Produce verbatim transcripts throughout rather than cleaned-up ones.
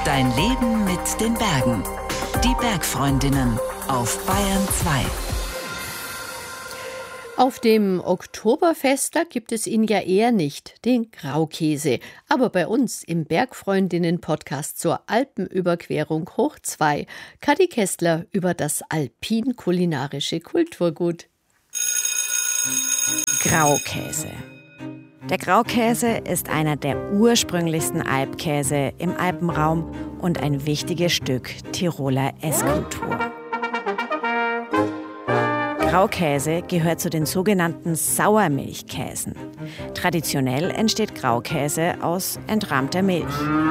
Dein Leben mit den Bergen. Die Bergfreundinnen auf Bayern zwei. Auf dem Oktoberfest, da gibt es ihn ja eher nicht, den Graukäse. Aber bei uns im Bergfreundinnen-Podcast zur Alpenüberquerung hoch zwei, Kathi Kessler über das alpin-kulinarische Kulturgut. Graukäse. Der Graukäse ist einer der ursprünglichsten Alpkäse im Alpenraum und ein wichtiges Stück Tiroler Esskultur. Graukäse gehört zu den sogenannten Sauermilchkäsen. Traditionell entsteht Graukäse aus entrahmter Milch.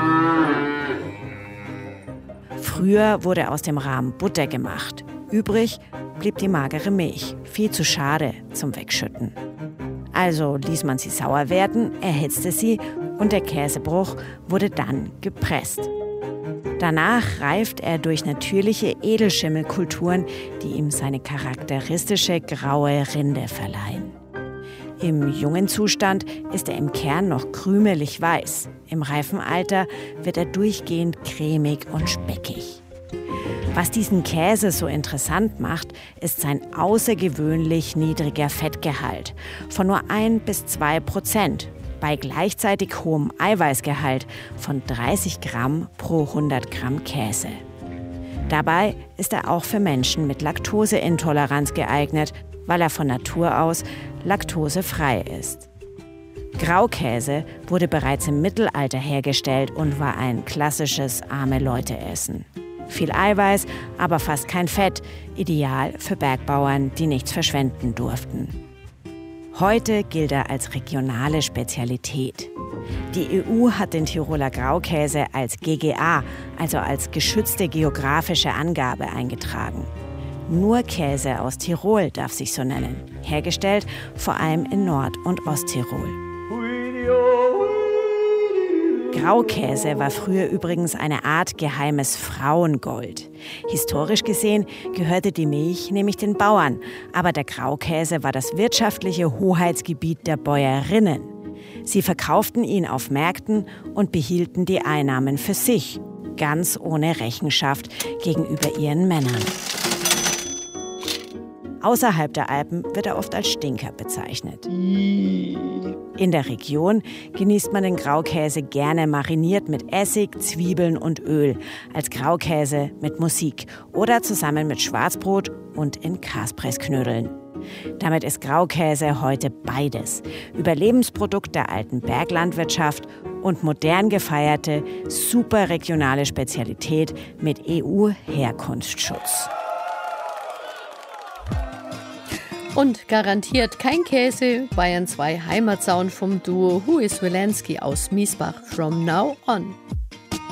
Früher wurde aus dem Rahm Butter gemacht. Übrig blieb die magere Milch, viel zu schade zum Wegschütten. Also ließ man sie sauer werden, erhitzte sie und der Käsebruch wurde dann gepresst. Danach reift er durch natürliche Edelschimmelkulturen, die ihm seine charakteristische graue Rinde verleihen. Im jungen Zustand ist er im Kern noch krümelig weiß. Im reifen Alter wird er durchgehend cremig und speckig. Was diesen Käse so interessant macht, ist sein außergewöhnlich niedriger Fettgehalt von nur ein bis zwei Prozent bei gleichzeitig hohem Eiweißgehalt von dreißig Gramm pro hundert Gramm Käse. Dabei ist er auch für Menschen mit Laktoseintoleranz geeignet, weil er von Natur aus laktosefrei ist. Graukäse wurde bereits im Mittelalter hergestellt und war ein klassisches Arme-Leute-Essen. Viel Eiweiß, aber fast kein Fett, ideal für Bergbauern, die nichts verschwenden durften. Heute gilt er als regionale Spezialität. Die E U hat den Tiroler Graukäse als G G A, also als geschützte geografische Angabe, eingetragen. Nur Käse aus Tirol darf sich so nennen, hergestellt vor allem in Nord- und Osttirol. Graukäse war früher übrigens eine Art geheimes Frauengold. Historisch gesehen gehörte die Milch nämlich den Bauern, aber der Graukäse war das wirtschaftliche Hoheitsgebiet der Bäuerinnen. Sie verkauften ihn auf Märkten und behielten die Einnahmen für sich, ganz ohne Rechenschaft gegenüber ihren Männern. Außerhalb der Alpen wird er oft als Stinker bezeichnet. In der Region genießt man den Graukäse gerne mariniert mit Essig, Zwiebeln und Öl, als Graukäse mit Musik oder zusammen mit Schwarzbrot und in Kaspressknödeln. Damit ist Graukäse heute beides: Überlebensprodukt der alten Berglandwirtschaft und modern gefeierte, superregionale Spezialität mit E U-Herkunftsschutz. Und garantiert kein Käse, Bayern zwei Heimatsound vom Duo Who is Wilenski aus Miesbach from now on.